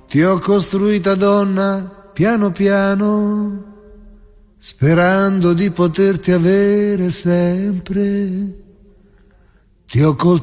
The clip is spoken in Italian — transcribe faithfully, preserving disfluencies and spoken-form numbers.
Ti ho costruita donna piano piano, sperando di poterti avere sempre. Ti ho